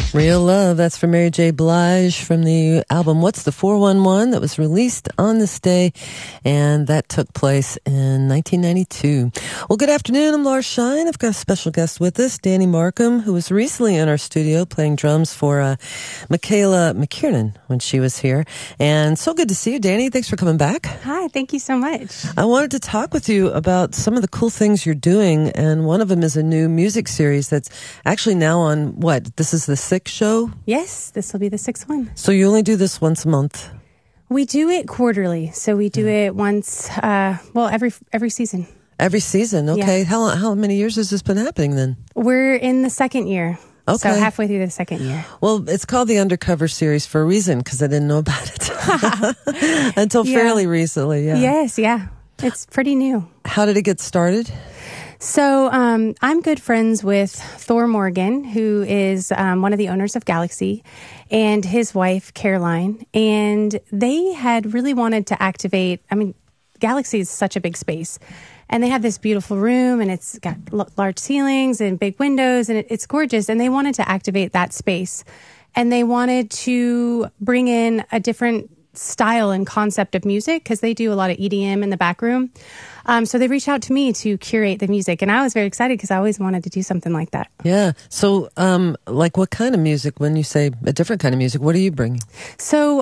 Real Love, that's from Mary J. Blige from the album What's the 411 that was released on this day, and that took place in 1992. Well, good afternoon. I'm Laura Shine. I've got a special guest with us, Danny Markham, who was recently in our studio playing drums for Michaela McKiernan when she was here. And so good to see you, Danny. Thanks for coming back. Hi, thank you so much. I wanted to talk with you about some of the cool things you're doing, and one of them is a new music series that's actually now on, this is the 6th show? Yes, this will be the 6th one. So you only do this once a month? We do it quarterly, so we do it once, every season. Every season, okay. Yeah. How many years has this been happening then? We're in the 2nd year. Okay. So halfway through the 2nd year. Well, it's called the Undercover series for a reason, because I didn't know about it until fairly recently. Yeah. Yes, yeah. It's pretty new. How did it get started? So I'm good friends with Thor Morgan, who is one of the owners of Galaxy, and his wife, Caroline. And they had really wanted to activate, Galaxy is such a big space. And they have this beautiful room, and it's got large ceilings and big windows, and it's gorgeous. And they wanted to activate that space. And they wanted to bring in a different style and concept of music, because they do a lot of EDM in the back room. So they reached out to me to curate the music, and I was very excited because I always wanted to do something like that. Yeah. So, what kind of music, when you say a different kind of music, what are you bringing? So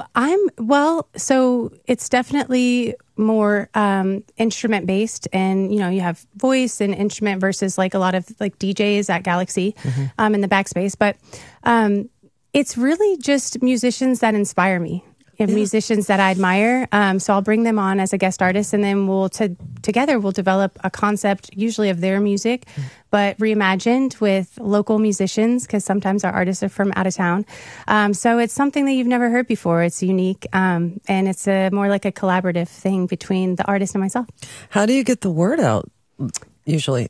it's definitely more instrument based, and you have voice and instrument versus like a lot of like DJs at Galaxy in the backspace. But it's really just musicians that inspire me. Musicians that I admire. So I'll bring them on as a guest artist, and then together we'll develop a concept, usually of their music, but reimagined with local musicians, because sometimes our artists are from out of town. So it's something that you've never heard before. It's unique, and it's more like a collaborative thing between the artist and myself. How do you get the word out, usually?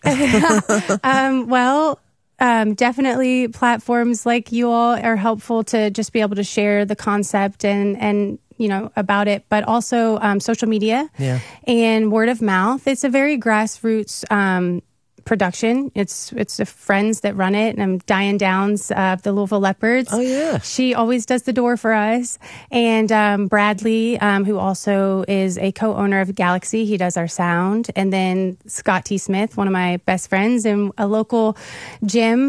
Definitely platforms like you all are helpful to just be able to share the concept and about it, but also social media and word of mouth. It's a very grassroots production. It's the friends that run it, and Diane Downs of the Louisville Leopards. Oh yeah, she always does the door for us. And Bradley, who also is a co-owner of Galaxy, he does our sound. And then Scott T. Smith, one of my best friends and a local gym.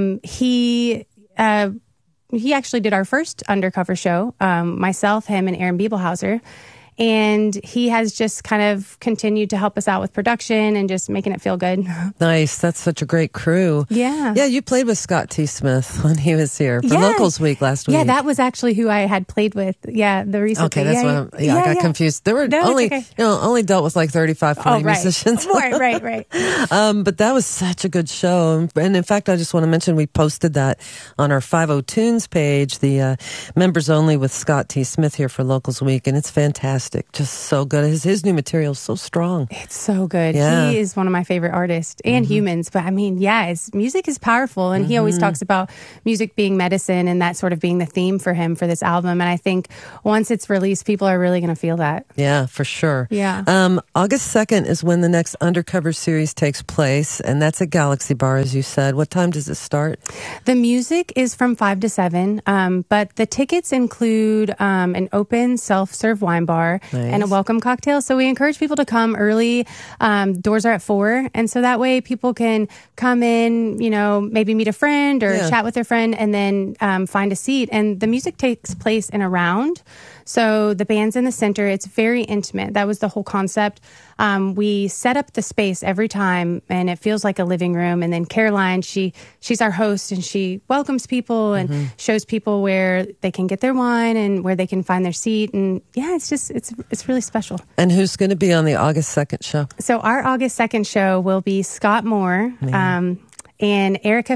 He actually did our first Undercover show. Myself, him, and Aaron Biebelhauser. And he has just kind of continued to help us out with production and just making it feel good. Nice. That's such a great crew. Yeah. Yeah, you played with Scott T. Smith when he was here for Locals Week last week. Yeah, that was actually who I had played with. Yeah, the recent. Okay, that's what I got confused. There were only dealt with like 35, 40 musicians. Right. But that was such a good show. And in fact, I just want to mention we posted that on our 50 Tunes page, the members only with Scott T. Smith here for Locals Week, and it's fantastic. Just so good. His new material is so strong. It's so good. Yeah. He is one of my favorite artists and humans. But his music is powerful. And he always talks about music being medicine, and that sort of being the theme for him for this album. And I think once it's released, people are really going to feel that. Yeah, for sure. Yeah. August 2nd is when the next Undercover series takes place. And that's at Galaxy Bar, as you said. What time does it start? The music is from 5 to 7. But the tickets include an open self-serve wine bar. Nice. And a welcome cocktail. So we encourage people to come early. Doors are at 4. And so that way people can come in, maybe meet a friend or chat with their friend, and then find a seat. And the music takes place in a round. So the band's in the center. It's very intimate. That was the whole concept. We set up the space every time, and it feels like a living room. And then Caroline, she's our host, and she welcomes people and shows people where they can get their wine and where they can find their seat. And it's really special. And who's going to be on the August 2nd show? So our August 2nd show will be Scott Moore and Erica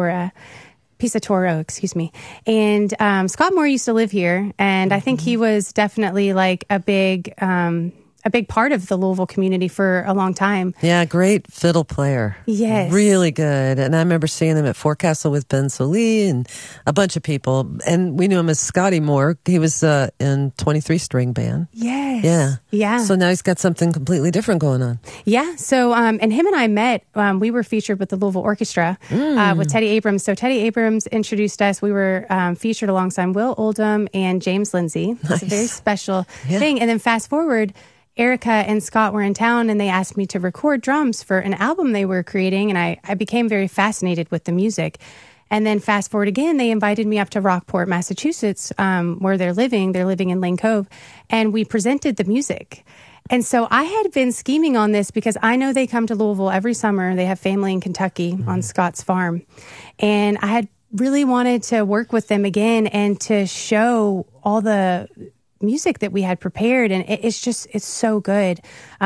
Pisatoro, excuse me. And Scott Moore used to live here, and I think he was definitely like a big a big part of the Louisville community for a long time. Yeah, great fiddle player. Yes. Really good. And I remember seeing him at Forecastle with Ben Solee and a bunch of people. And we knew him as Scotty Moore. He was in 23 String Band. Yes. Yeah. Yeah. So now he's got something completely different going on. Yeah. So, and him and I met, we were featured with the Louisville Orchestra with Teddy Abrams. So Teddy Abrams introduced us. We were featured alongside Will Oldham and James Lindsay. It's a very special thing. And then fast forward, Erica and Scott were in town and they asked me to record drums for an album they were creating. And I became very fascinated with the music. And then fast forward again, they invited me up to Rockport, Massachusetts, where they're living. They're living in Lane Cove. And we presented the music. And so I had been scheming on this because I know they come to Louisville every summer. They have family in Kentucky on Scott's farm. And I had really wanted to work with them again and to show all the music that we had prepared. And it's so good.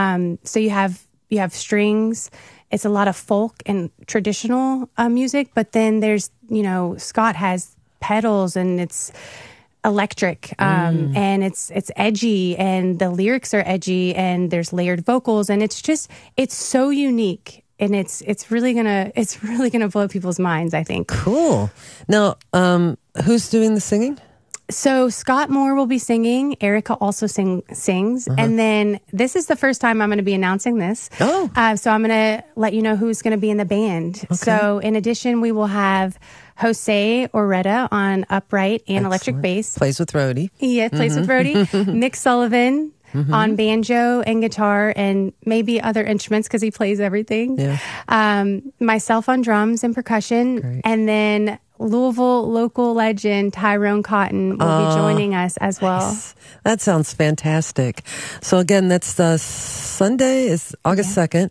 So you have strings. It's a lot of folk and traditional music, but then there's, Scott has pedals and it's electric, and it's edgy and the lyrics are edgy and there's layered vocals and it's so unique. And it's really gonna blow people's minds, I think. Cool. Now, who's doing the singing? So Scott Moore will be singing. Erica also sings. And then this is the first time I'm going to be announcing this. Oh. So I'm going to let you know who's going to be in the band. Okay. So in addition, we will have Jose Oretta on upright and electric bass. Plays with Rhodey. Yeah, plays with Rhodey. Mick Sullivan on banjo and guitar and maybe other instruments because he plays everything. Yeah. Myself on drums and percussion. Great. And then Louisville local legend Tyrone Cotton will be joining us as well. Nice. That sounds fantastic. So again, that's Sunday is August 2nd,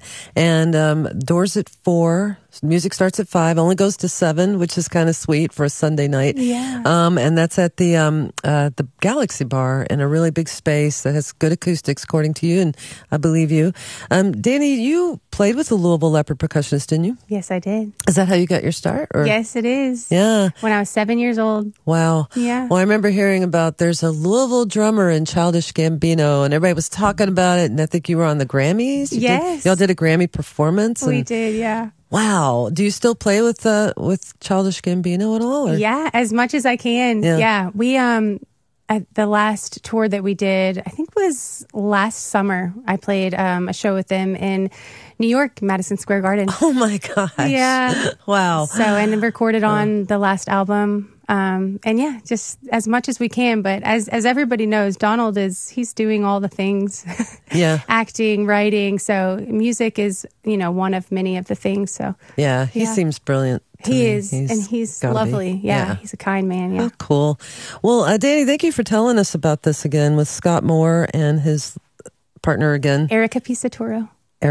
and doors at 4. Music starts at 5, only goes to 7, which is kind of sweet for a Sunday night. Yeah. And that's at the Galaxy Bar in a really big space that has good acoustics, according to you, and I believe you. Danny, you played with the Louisville Leopard percussionist, didn't you? Yes, I did. Is that how you got your start? Or? Yes, it is. Yeah. When I was 7 years old. Wow. Yeah. Well, I remember hearing about there's a Louisville drummer in Childish Gambino, and everybody was talking about it, and I think you were on the Grammys. Y'all did a Grammy performance. We did, yeah. Wow. Do you still play with Childish Gambino at all? Or? Yeah, as much as I can. Yeah. We, at the last tour that we did, I think was last summer, I played a show with them in New York, Madison Square Garden. Oh my gosh. Yeah. Wow. So, and recorded on the last album. And yeah, just as much as we can. But as everybody knows, Donald he's doing all the things. Yeah. Acting, writing. So music is, one of many of the things. So yeah, he seems brilliant. He is. And he's lovely. Yeah. He's a kind man. Yeah. Oh, cool. Well, Danny, thank you for telling us about this again with Scott Moore and his partner again. Erica Pisatoro.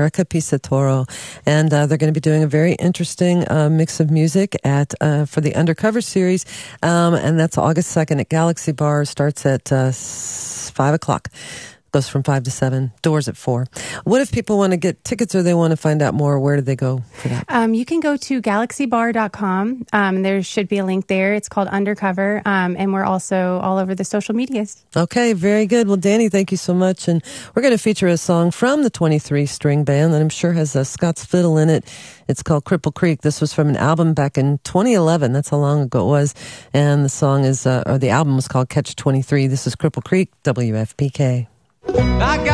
And they're going to be doing a very interesting mix of music for the Undercover series, and that's August 2nd at Galaxy Bar. Starts at 5 o'clock. Goes from 5 to 7. Doors at 4. What if people want to get tickets or they want to find out more? Where do they go for that? You can go to galaxybar.com. There should be a link there. It's called Undercover. And we're also all over the social medias. Okay, very good. Well, Danny, thank you so much. And we're going to feature a song from the 23 String Band that I'm sure has Scott's fiddle in it. It's called Cripple Creek. This was from an album back in 2011. That's how long ago it was. And the song is, or the album was called Catch 23. This is Cripple Creek, WFPK.